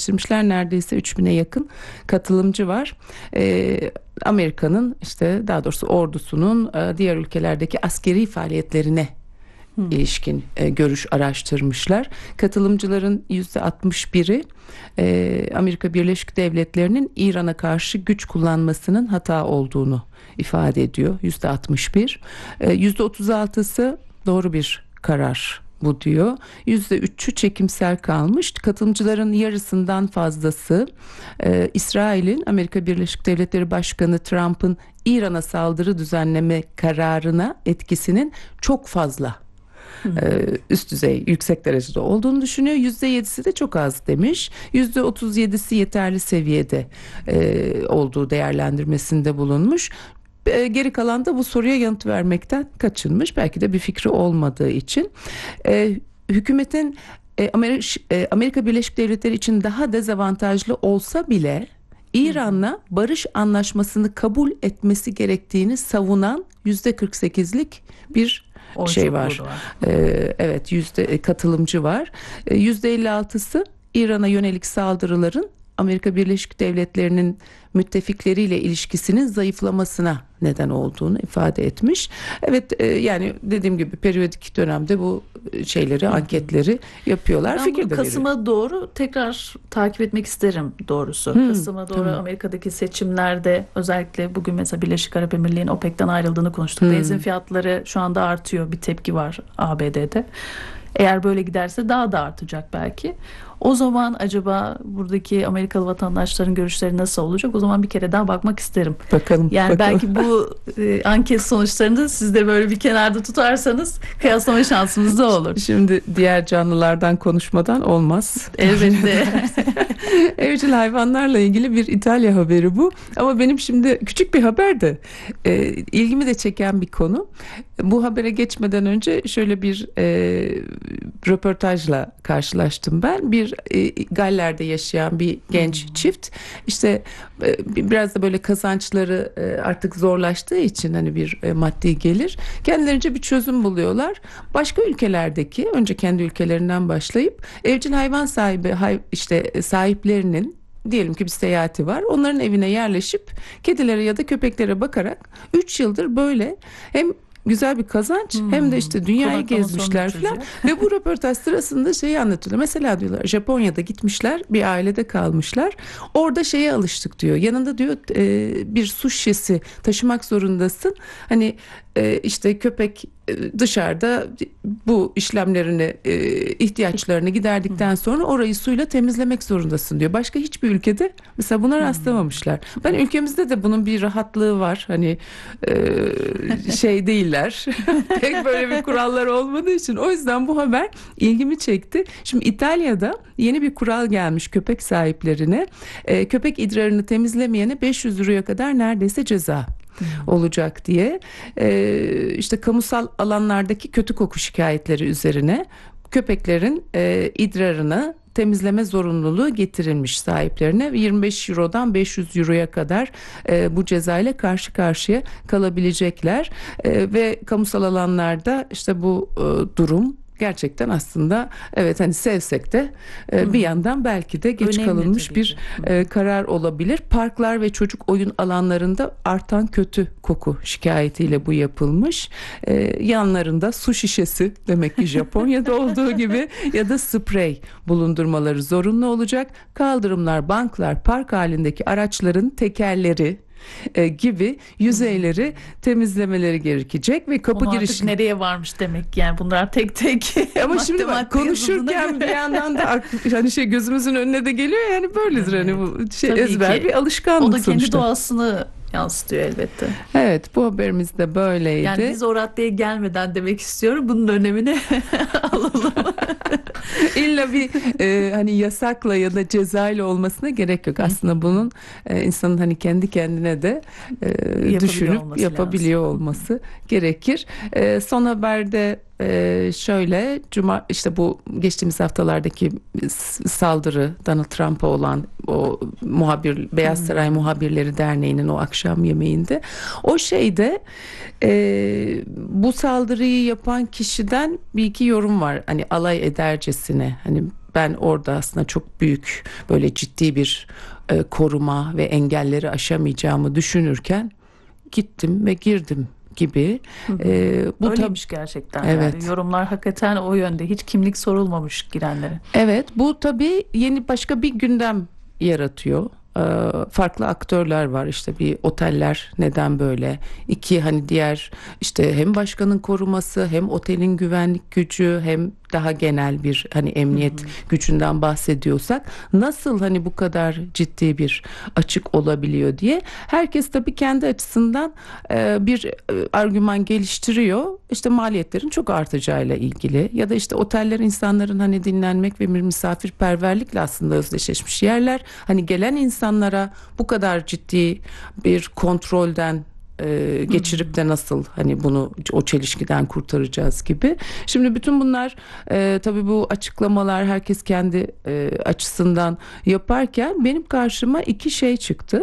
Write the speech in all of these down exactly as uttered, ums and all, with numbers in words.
gerçekleştirmişler. Neredeyse üç bine yakın katılımcı var. Ee, Amerika'nın işte daha doğrusu ordusunun e, diğer ülkelerdeki askeri faaliyetlerine Hmm. ilişkin e, görüş araştırmışlar. Katılımcıların yüzde altmış biri e, Amerika Birleşik Devletleri'nin İran'a karşı güç kullanmasının hata olduğunu ifade ediyor. yüzde altmış bir. E, yüzde otuz altısı doğru bir karar bu diyor. yüzde üçü çekimsel kalmış. Katılımcıların yarısından fazlası e, İsrail'in Amerika Birleşik Devletleri Başkanı Trump'ın İran'a saldırı düzenleme kararına etkisinin çok fazla Ee, üst düzey, yüksek derecede olduğunu düşünüyor. yüzde yedisi de çok az demiş. yüzde otuz yedisi yeterli seviyede e, olduğu değerlendirmesinde bulunmuş. E, geri kalan da bu soruya yanıt vermekten kaçınmış. Belki de bir fikri olmadığı için. E, hükümetin e, Amerika, e, Amerika Birleşik Devletleri için daha dezavantajlı olsa bile İran'la barış anlaşmasını kabul etmesi gerektiğini savunan yüzde kırk sekizlik bir O şey var. var. Ee, evet, yüzde katılımcı var. Ee, yüzde elli altısı İran'a yönelik saldırıların Amerika Birleşik Devletleri'nin müttefikleriyle ilişkisinin zayıflamasına neden olduğunu ifade etmiş. Evet, e, yani dediğim gibi periyodik dönemde bu şeyleri, Hı. anketleri yapıyorlar. Ben Fikir bunu de Kasım'a veriyor. doğru tekrar takip etmek isterim doğrusu. Hı, Kasım'a doğru tamam. Amerika'daki seçimlerde özellikle bugün mesela Birleşik Arap Emirliği'nin OPEC'ten ayrıldığını konuştuk. Hı. Benzin fiyatları şu anda artıyor. Bir tepki var A B D'de. Eğer böyle giderse daha da artacak belki. O zaman acaba buradaki Amerikalı vatandaşların görüşleri nasıl olacak? O zaman bir kere daha bakmak isterim. Bakalım. Yani bakalım. belki bu e, anket sonuçlarını siz de böyle bir kenarda tutarsanız kıyaslama şansımız da olur. Şimdi diğer canlılardan konuşmadan olmaz. Elbette. Evcil hayvanlarla ilgili bir İtalya haberi bu. Ama benim şimdi küçük bir haber de e, ilgimi de çeken bir konu. Bu habere geçmeden önce şöyle bir e, röportajla karşılaştım ben. Bir e, Galler'de yaşayan bir genç hmm. çift. İşte e, biraz da böyle kazançları e, artık zorlaştığı için hani bir e, maddi gelir. Kendilerince bir çözüm buluyorlar. Başka ülkelerdeki, önce kendi ülkelerinden başlayıp evcil hayvan sahibi hay, işte sahiplerinin diyelim ki bir seyahati var. Onların evine yerleşip kedilere ya da köpeklere bakarak üç yıldır böyle hem güzel bir kazanç hmm. hem de işte dünyayı gezmişler falan. Ve bu röportaj sırasında şeyi anlatıyorlar. Mesela diyorlar Japonya'da gitmişler, bir ailede kalmışlar. Orada şeye alıştık diyor. Yanında diyor e, bir su şişesi taşımak zorundasın. Hani e, işte köpek dışarıda bu işlemlerini, ihtiyaçlarını giderdikten sonra orayı suyla temizlemek zorundasın diyor. Başka hiçbir ülkede mesela buna rastlamamışlar. Ben ülkemizde de bunun bir rahatlığı var. Hani şey değiller. Pek böyle bir kurallar olmadığı için. O yüzden bu haber ilgimi çekti. Şimdi İtalya'da yeni bir kural gelmiş köpek sahiplerine. Köpek idrarını temizlemeyene beş yüz euroya kadar neredeyse ceza olacak diye. Ee, işte kamusal alanlardaki kötü koku şikayetleri üzerine köpeklerin e, idrarını temizleme zorunluluğu getirilmiş sahiplerine. yirmi beş eurodan beş yüz euroya kadar e, bu cezayla karşı karşıya kalabilecekler. E, ve kamusal alanlarda işte bu e, durum gerçekten aslında evet hani sevsek de e, bir yandan belki de geç Önemli kalınmış bir e, karar olabilir. Parklar ve çocuk oyun alanlarında artan kötü koku şikayetiyle bu yapılmış. E, yanlarında su şişesi demek ki Japonya'da olduğu gibi ya da sprey bulundurmaları zorunlu olacak. Kaldırımlar, banklar, park halindeki araçların tekerleri E, gibi yüzeyleri temizlemeleri gerekecek ve kapı Onu giriş artık nereye varmış demek yani bunlar tek tek. ama şimdi bak, konuşurken bir yandan da hani şey gözümüzün önüne de geliyor yani böyledir evet. Hani bu şey Tabii ezber ki. Bir alışkanlık sonuçta. O da kendi sonuçta. Doğasını yansıtıyor elbette. Evet, bu haberimiz de böyleydi. Yani biz o raddeye gelmeden demek istiyorum bunun önemini alalım. İlla bir e, hani yasakla ya da cezayla olmasına gerek yok. Aslında bunun e, insanın hani kendi kendine de e, düşünüp olması yapabiliyor lazım. Olması gerekir. E, son haberde Ee, şöyle cuma işte bu geçtiğimiz haftalardaki saldırı Donald Trump'a olan o muhabir Beyaz Saray hmm. Muhabirleri Derneği'nin o akşam yemeğinde o şeyde e, bu saldırıyı yapan kişiden bir iki yorum var hani alay edercesine hani ben orada aslında çok büyük böyle ciddi bir e, koruma ve engelleri aşamayacağımı düşünürken gittim ve girdim gibi. Hı hı. E, bu Öyleymiş tab- gerçekten. Evet. Yani yorumlar hakikaten o yönde. Hiç kimlik sorulmamış girenlere. Evet, bu tabii yeni başka bir gündem yaratıyor. Ee, farklı aktörler var, işte bir oteller neden böyle, iki hani diğer işte hem başkanın koruması hem otelin güvenlik gücü hem daha genel bir hani emniyet gücünden bahsediyorsak nasıl hani bu kadar ciddi bir açık olabiliyor diye herkes tabii kendi açısından e, bir e, argüman geliştiriyor. İşte maliyetlerin çok artacağıyla ilgili ya da işte oteller insanların hani dinlenmek ve bir misafirperverlikle aslında özdeşleşmiş yerler. Hani gelen insanlara bu kadar ciddi bir kontrolden e, geçirip de nasıl hani bunu o çelişkiden kurtaracağız gibi. Şimdi bütün bunlar e, tabii bu açıklamalar herkes kendi e, açısından yaparken benim karşıma iki şey çıktı.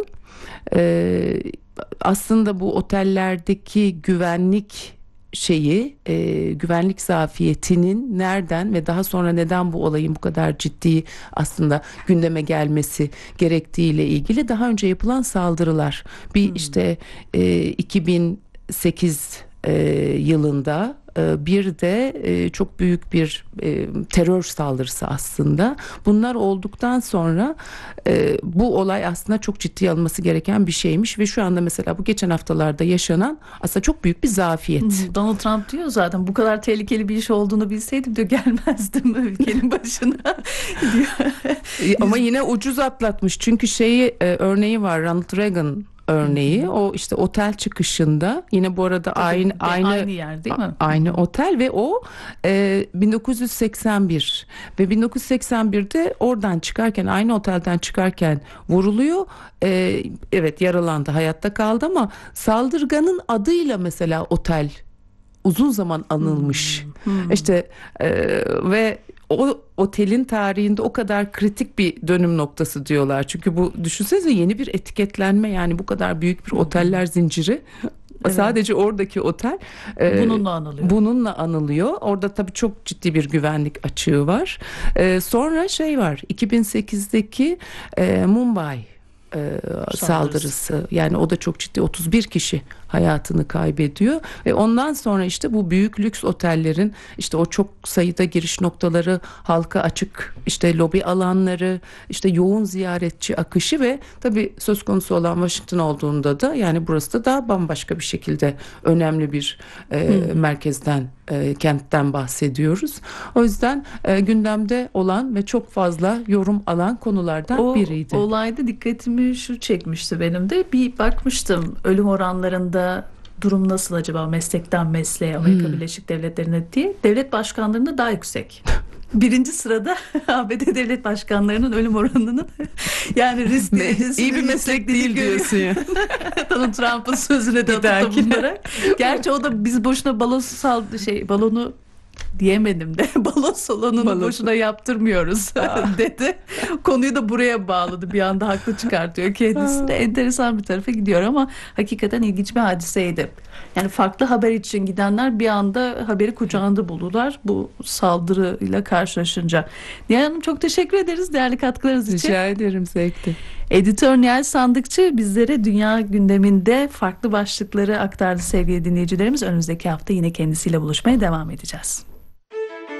E, aslında bu otellerdeki güvenlik şeyi, e, güvenlik zafiyetinin nereden ve daha sonra neden bu olayın bu kadar ciddi aslında gündeme gelmesi gerektiğiyle ilgili daha önce yapılan saldırılar. Bir işte e, iki bin sekiz e, yılında e, bir de e, çok büyük bir e, terör saldırısı aslında. Bunlar olduktan sonra e, bu olay aslında çok ciddiye alınması gereken bir şeymiş ve şu anda mesela bu geçen haftalarda yaşanan aslında çok büyük bir zafiyet. Donald Trump diyor zaten, bu kadar tehlikeli bir iş olduğunu bilseydim diyor gelmezdim ülkenin başına diyor. Ama yine ucuz atlatmış çünkü şeyi e, örneği var, Ronald Reagan örneği. O işte otel çıkışında yine bu arada aynı aynı aynı yer değil mi? Aynı otel ve o e, bin dokuz yüz seksen bir ve bin dokuz yüz seksen birde oradan çıkarken, aynı otelden çıkarken vuruluyor. E, evet, yaralandı, hayatta kaldı ama saldırganın adıyla mesela otel uzun zaman anılmış. Hmm, hmm. İşte e, ve o otelin tarihinde o kadar kritik bir dönüm noktası diyorlar. Çünkü bu, düşünsenize, yeni bir etiketlenme, yani bu kadar büyük bir oteller zinciri. Evet. Sadece oradaki otel e, bununla anılıyor. Bununla anılıyor. Orada tabii çok ciddi bir güvenlik açığı var. E, sonra şey var, iki bin sekizdeki e, Mumbai e, saldırısı. saldırısı. Yani o da çok ciddi, otuz bir kişi hayatını kaybediyor ve ondan sonra işte bu büyük lüks otellerin işte o çok sayıda giriş noktaları, halka açık işte lobi alanları, işte yoğun ziyaretçi akışı ve tabii söz konusu olan Washington olduğunda da yani burası da daha bambaşka bir şekilde önemli bir e, hmm. merkezden, e, kentten bahsediyoruz. O yüzden e, gündemde olan ve çok fazla yorum alan konulardan o, biriydi. O olayda dikkatimi şu çekmişti benim de. Bir bakmıştım ölüm oranlarında durum nasıl acaba meslekten mesleğe Amerika hmm. Birleşik Devletleri'ne diye. Devlet başkanlarında daha yüksek. Birinci sırada A B D devlet başkanlarının ölüm oranının yani risk derecesi iyi bir meslek değil diyorsun ya. Donald Trump'ın sözüne de atıp bunlara. Gerçi o da biz boşuna balon saldı şey balonu diyemedim de balon salonunu balon. boşuna yaptırmıyoruz dedi. Konuyu da buraya bağladı. Bir anda haklı çıkartıyor kendisi de. Enteresan bir tarafa gidiyor ama hakikaten ilginç bir hadiseydi. Yani farklı haber için gidenler bir anda haberi kucağında buldular bu saldırıyla karşılaşınca. Nihal Hanım, çok teşekkür ederiz değerli katkılarınız için. Rica ederim, zevkti. Editör Nihal Sandıkçı bizlere dünya gündeminde farklı başlıkları aktardı sevgili dinleyicilerimiz. Önümüzdeki hafta yine kendisiyle buluşmaya devam edeceğiz.